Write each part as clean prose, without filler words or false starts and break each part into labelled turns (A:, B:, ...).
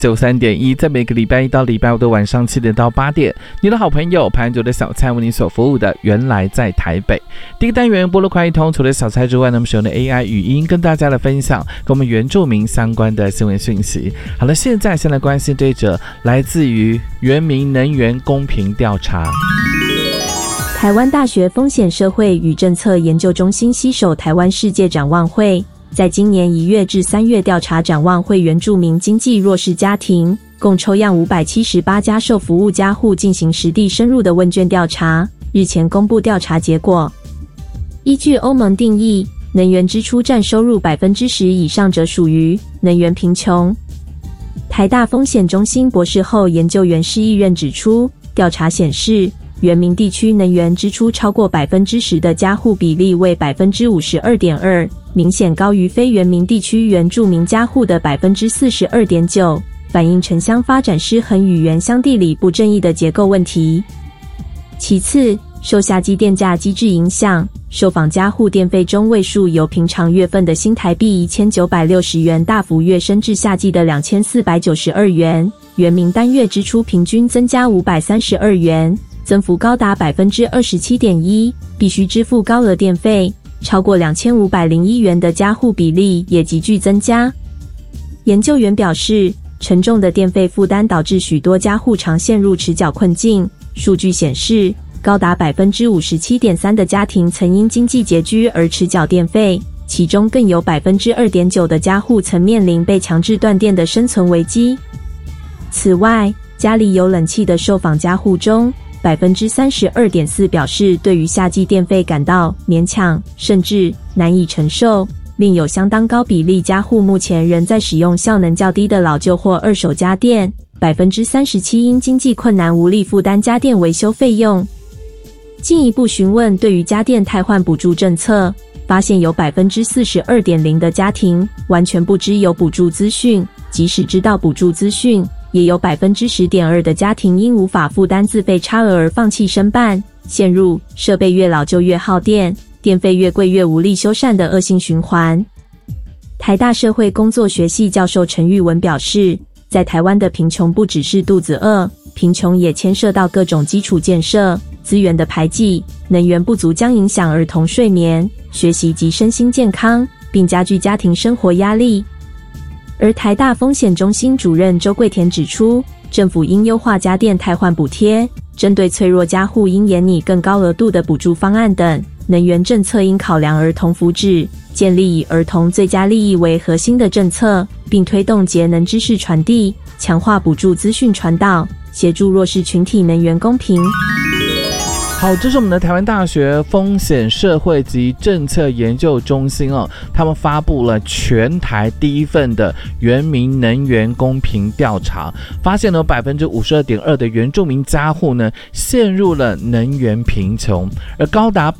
A: 93.1，在每个礼拜一到礼拜五的晚上7点到8点，你的好朋友潘九的小菜为你所服务的原来在台北。第一个单元播了快一通，除了小菜之外呢，我们使用的 AI 语音跟大家来分享跟我们原住民相关的新闻讯息。好了，现在先来关心这一则来自于原民能源公平调查。
B: 台湾大学风险社会与政策研究中心携手台湾世界展望会，在今年1月至3月调查展望会原住民经济弱势家庭，共抽样578家受服务家户进行实地深入的问卷调查，日前公布调查结果。依据欧盟定义，能源支出占收入 10% 以上者属于能源贫穷。台大风险中心博士后研究员施义任指出，调查显示，原民地区能源支出超过 10% 的家户比例为 52.2%， 明显高于非原民地区原住民家户的 42.9%， 反映城乡发展失衡与原乡地理不正义的结构问题。其次，受夏季电价机制影响，受访家户电费中位数由平常月份的新台币1960元大幅跃升至夏季的2492元，原民单月支出平均增加532元，增幅高达 27.1%， 必须支付高额电费超过2501元的家户比例也急剧增加。研究员表示，沉重的电费负担导致许多家户常陷入迟缴困境，数据显示，高达 57.3% 的家庭曾因经济拮据而迟缴电费，其中更有 2.9% 的家户曾面临被强制断电的生存危机。此外，家里有冷气的受访家户中， 32.4% 表示对于夏季电费感到勉强甚至难以承受，另有相当高比例家户目前仍在使用效能较低的老旧或二手家电， 37% 因经济困难无力负担家电维修费用。进一步询问对于家电汰换补助政策，发现有 42.0% 的家庭完全不知有补助资讯，即使知道补助资讯，也有 10.2% 的家庭因无法负担自费差额而放弃申办，陷入设备越老旧越耗电，电费越贵越无力修缮的恶性循环。台大社会工作学系教授陈玉文表示，在台湾的贫穷不只是肚子饿，贫穷也牵涉到各种基础建设、资源的排挤，能源不足将影响儿童睡眠、学习及身心健康，并加剧家庭生活压力。而台大风险中心主任周桂田指出，政府应优化家电汰换补贴，针对脆弱家户应研拟更高额度的补助方案等，能源政策应考量儿童福祉，建立以儿童最佳利益为核心的政策，并推动节能知识传递，强化补助资讯传导，协助弱势群体能源公平。
A: 好，这是我们的台湾大学风险社会及政策研究中心他们发布了全台第一份的原民能源公平调查，发现有 52.2% 的原住民家户呢陷入了能源贫穷，而高达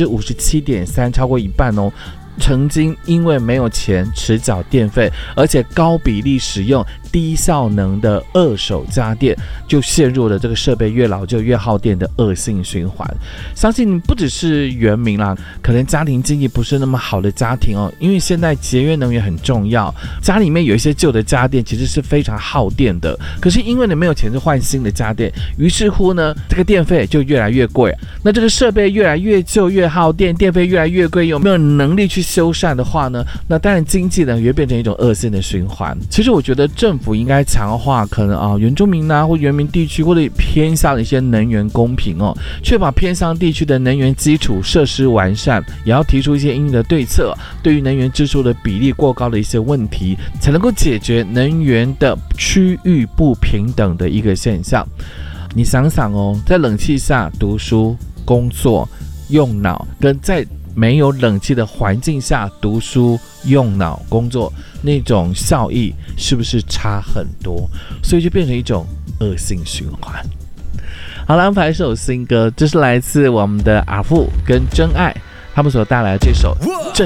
A: 57.3%， 超过一半曾经因为没有钱迟缴电费，而且高比例使用低效能的二手家电，就陷入了这个设备越老旧越耗电的恶性循环。相信不只是原民啦，可能家庭经济不是那么好的家庭因为现在节约能源很重要，家里面有一些旧的家电其实是非常耗电的，可是因为你没有钱去换新的家电，于是乎呢，这个电费就越来越贵，那这个设备越来越旧越耗电，电费越来越贵，有没有能力去修缮的话呢，那当然经济呢也会变成一种恶性的循环。其实我觉得政府应该强化可能原住民或原民地区或者偏向的一些能源公平确保偏向地区的能源基础设施完善，也要提出一些因应的对策，对于能源支出的比例过高的一些问题，才能够解决能源的区域不平等的一个现象。你想想在冷气下读书、工作、用脑，跟在没有冷气的环境下读书、用脑、工作，那种效益是不是差很多？所以就变成一种恶性循环。好了，安排一首新歌，这是来自我们的阿富跟真爱他们所带来的这首